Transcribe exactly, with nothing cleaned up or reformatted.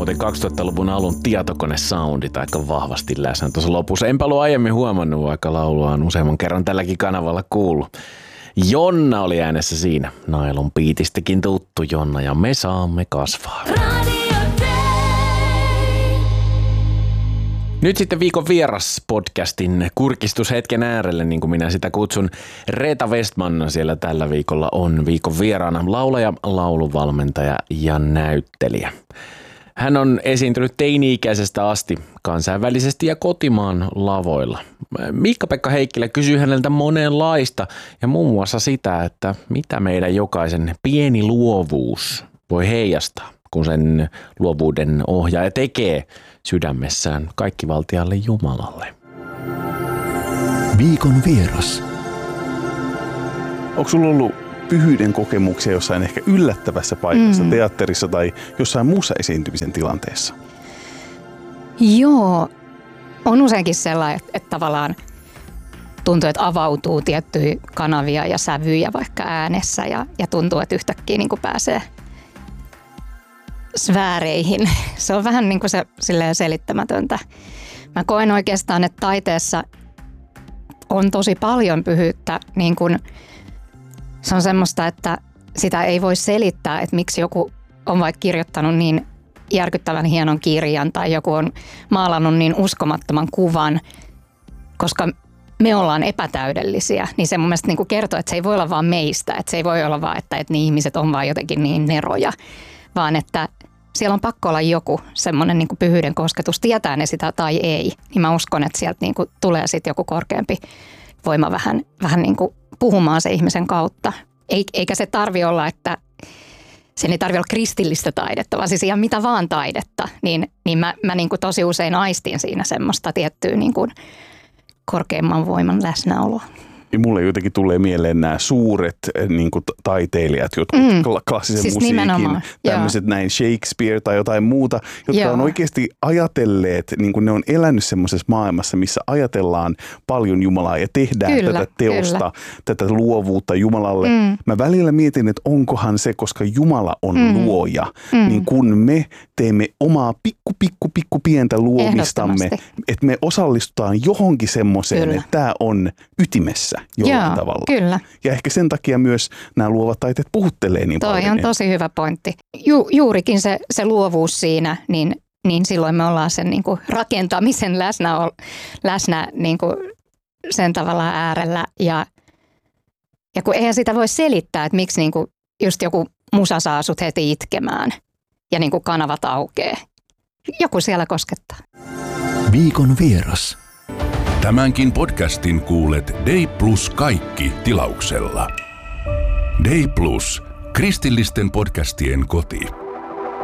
muuten kaksituhattaluvun alun tietokonesoundit aika vahvasti läsnä tuossa lopussa. Enpä ollut aiemmin huomannut, vaikka laulua on useamman kerran tälläkin kanavalla kuullut. Jonna oli äänessä siinä. Nailon Beatistäkin tuttu Jonna ja me saamme kasvaa. Nyt sitten viikon vieras podcastin kurkistushetken äärelle, niin kuin minä sitä kutsun. Reetta Westman siellä tällä viikolla on viikon vieraana, laulaja, lauluvalmentaja ja näyttelijä. Hän on esiintynyt teini-ikäisestä asti kansainvälisesti ja kotimaan lavoilla. Miikka-Pekka Heikkilä kysyy häneltä monenlaista ja muun muassa sitä, että mitä meidän jokaisen pieni luovuus voi heijastaa, kun sen luovuuden ohjaaja tekee sydämessään kaikkivaltialle Jumalalle. Viikon vieras. Onko sulla ollut pyhyyden kokemuksia jossain ehkä yllättävässä paikassa, mm. teatterissa tai jossain muussa esiintymisen tilanteessa? Joo, on useinkin sellainen, että, että tavallaan tuntuu, että avautuu tiettyjä kanavia ja sävyjä vaikka äänessä ja, ja tuntuu, että yhtäkkiä niin kuin pääsee sfääreihin. Se on vähän niin kuin se silleen selittämätöntä. Mä koen oikeastaan, että taiteessa on tosi paljon pyhyyttä. Niin kuin se on semmoista, että sitä ei voi selittää, että miksi joku on vaikka kirjoittanut niin järkyttävän hienon kirjan tai joku on maalannut niin uskomattoman kuvan, koska me ollaan epätäydellisiä, niin se mun mielestä niin kuin kertoo, että se ei voi olla vaan meistä, että se ei voi olla vaan, että, että ne ihmiset on vaan jotenkin niin neroja, vaan että siellä on pakko olla joku semmoinen niin kuin pyhyyden kosketus, tietää ne sitä tai ei, niin mä uskon, että sieltä niin kuin tulee sitten joku korkeampi voima vähän, vähän niin kuin puhumaan se ihmisen kautta. Eikä se tarvi olla, että sen ei tarvi olla kristillistä taidetta, vaan siis ihan mitä vaan taidetta, niin, niin mä, mä niin kuin tosi usein aistin siinä semmoista tiettyä niin kuin korkeimman voiman läsnäoloa. Ja mulle jotenkin tulee mieleen nämä suuret niin kuin taiteilijat, jotkut mm. klassisen siis musiikin, tämmöiset näin Shakespeare tai jotain muuta, jotka Joo. on oikeasti ajatelleet, niin kuin ne on elänyt semmoisessa maailmassa, missä ajatellaan paljon Jumalaa ja tehdään kyllä, tätä teosta, kyllä. tätä luovuutta Jumalalle. Mm. Mä välillä mietin, että onkohan se, koska Jumala on mm. luoja, mm. niin kun me teemme omaa pikku, pikku, pikku pientä luomistamme, että me osallistutaan johonkin semmoiseen, että tämä on ytimessä. Joo, tavalla. Kyllä. Ja ehkä sen takia myös nämä luovat taiteet puhuttelee niin Toi paljon. Toi on tosi hyvä pointti. Ju, juurikin se, se luovuus siinä, niin, niin silloin me ollaan sen niin kuin rakentamisen läsnä, läsnä niin kuin sen tavalla äärellä. Ja, ja kun eihän sitä voi selittää, että miksi niin kuin just joku musa saa sut heti itkemään ja niin kuin kanavat aukeaa. Joku siellä koskettaa. Viikon vieras. Tämänkin podcastin kuulet Day Plus kaikki tilauksella. Day Plus, kristillisten podcastien koti.